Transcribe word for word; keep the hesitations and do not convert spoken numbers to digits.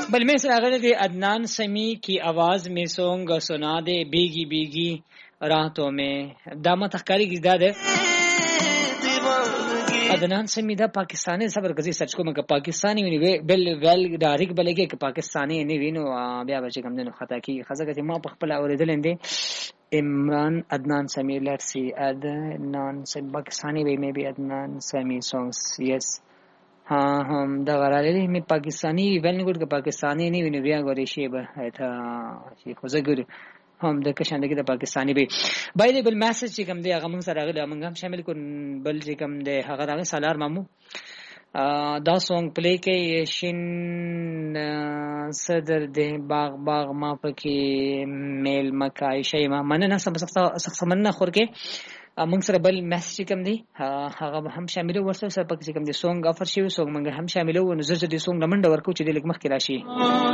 बल में रागले दे अदनान समी की आवाज में सॉन्ग सुना दे भीगी भीगी रातों में दामत तखकारी की दाद है अदनान समी दा पाकिस्तानी सबर गजी सर्च को मगर पाकिस्तानी नी बेल वेल डारिक बलेगे कि पाकिस्तानी नी विनो बया बचे कम दिन खता की खजा के ما بخبل اوریدل دي इमरान अदनान समी लेट्स सी अदनान समी पाकिस्तानी वे में भी अदनान समी सॉन्ग्स यस हाँ हम दा गराले में पाकिस्तानी वेल गुड के पाकिस्तानी नहीं विनो बिया गोरे शेबा है था शी खोजा गुड हम د کشانده کې د پاکستاني به باید بل میسج چې کوم دی هغه موږ سره غل موږ هم شامل کون بل چې کوم دی هغه راغی سالار مامو دا سونګ پلی کې شین صدر دی باغ باغ ما پکې میل مکای شي ما مننه سم سخت مننه خور کې موږ سره بل میسج کوم دی هغه هم شامل ورسره سره پکې کوم دی سونګ افر شي سونګ موږ هم شامل و نو زړه دې سونګ لمنډ ورکو چې د لګ مخ کې راشي